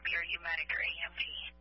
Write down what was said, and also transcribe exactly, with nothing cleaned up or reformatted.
copy. Are you medic or A M P?